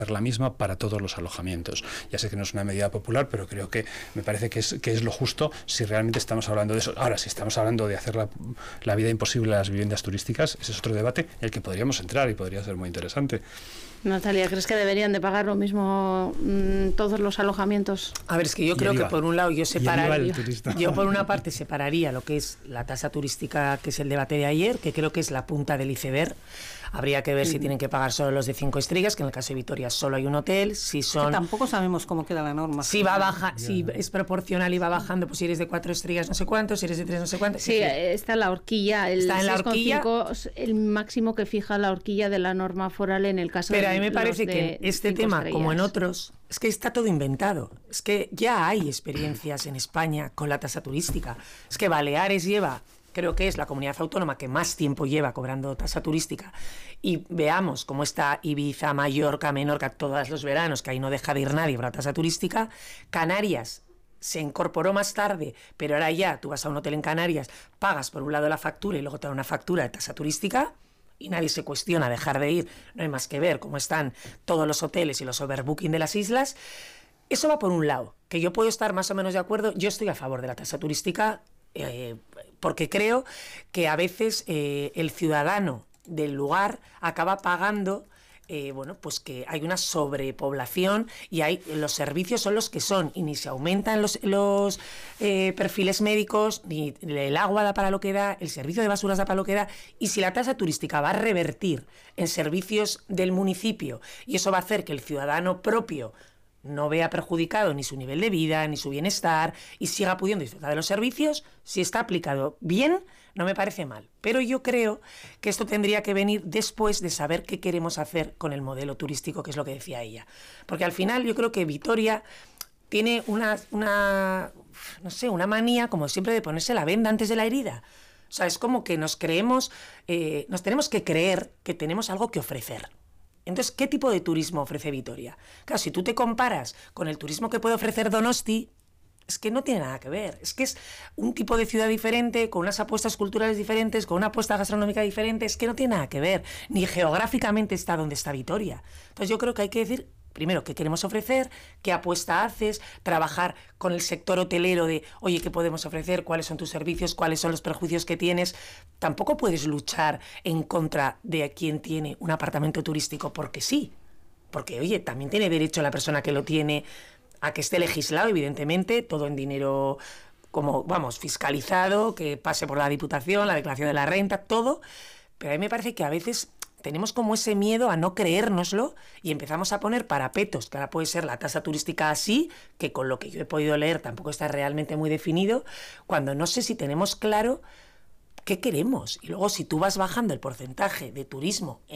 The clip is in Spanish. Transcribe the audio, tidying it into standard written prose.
la misma para todos los alojamientos. Ya sé que no es una medida popular, pero creo que me parece que es lo justo si realmente estamos hablando de eso. Ahora, si estamos hablando de hacer la vida imposible a las viviendas turísticas, ese es otro debate en el que podríamos entrar y podría ser muy interesante. Natalia, ¿crees que deberían de pagar lo mismo todos los alojamientos? A ver, es que yo creo que por un lado yo por una parte separaría lo que es la tasa turística, que es el debate de ayer, que creo que es la punta del iceberg. Habría que ver si tienen que pagar solo los de 5 estrellas, que en el caso de Vitoria solo hay un hotel, si son... Que tampoco sabemos cómo queda la norma. Si va baja, si es proporcional y va bajando, pues si eres de 4 estrellas no sé cuánto, si eres de 3 no sé cuánto. Sí, está en la horquilla, está en la horquilla, el máximo que fija la horquilla de la norma foral en el caso de... Pero a mí me parece que en este tema, estrellas, como en otros, es que está todo inventado. Es que ya hay experiencias en España con la tasa turística. Es que Baleares lleva... Creo que es la comunidad autónoma que más tiempo lleva cobrando tasa turística, y veamos cómo está Ibiza, Mallorca, Menorca, todos los veranos, que ahí no deja de ir nadie por la tasa turística. Canarias se incorporó más tarde, pero ahora ya tú vas a un hotel en Canarias, pagas por un lado la factura y luego te da una factura de tasa turística, y nadie se cuestiona dejar de ir. No hay más que ver cómo están todos los hoteles y los overbooking de las islas. Eso va por un lado, que yo puedo estar más o menos de acuerdo. Yo estoy a favor de la tasa turística, porque creo que a veces el ciudadano del lugar acaba pagando, bueno, pues que hay una sobrepoblación y los servicios son los que son, y ni se aumentan los perfiles médicos, ni el agua da para lo que da, el servicio de basuras da para lo que da, y si la tasa turística va a revertir en servicios del municipio, y eso va a hacer que el ciudadano propio no vea perjudicado ni su nivel de vida, ni su bienestar, y siga pudiendo disfrutar de los servicios, si está aplicado bien, no me parece mal. Pero yo creo que esto tendría que venir después de saber qué queremos hacer con el modelo turístico, que es lo que decía ella. Porque al final yo creo que Vitoria tiene una manía, como siempre, de ponerse la venda antes de la herida. O sea, es como que nos tenemos que creer que tenemos algo que ofrecer. Entonces, ¿qué tipo de turismo ofrece Vitoria? Claro, si tú te comparas con el turismo que puede ofrecer Donosti, es que no tiene nada que ver. Es que es un tipo de ciudad diferente, con unas apuestas culturales diferentes, con una apuesta gastronómica diferente. Es que no tiene nada que ver. Ni geográficamente está donde está Vitoria. Entonces, yo creo que hay que decir, primero, qué queremos ofrecer, qué apuesta haces, trabajar con el sector hotelero de, oye, ¿qué podemos ofrecer? ¿Cuáles son tus servicios? ¿Cuáles son los prejuicios que tienes? Tampoco puedes luchar en contra de quien tiene un apartamento turístico porque sí. Porque, oye, también tiene derecho la persona que lo tiene a que esté legislado, evidentemente, todo en dinero, como, vamos, fiscalizado, que pase por la Diputación, la declaración de la renta, todo. Pero a mí me parece que a veces tenemos como ese miedo a no creérnoslo y empezamos a poner parapetos, que ahora puede ser la tasa turística así, que con lo que yo he podido leer tampoco está realmente muy definido, cuando no sé si tenemos claro qué queremos. Y luego, si tú vas bajando el porcentaje de turismo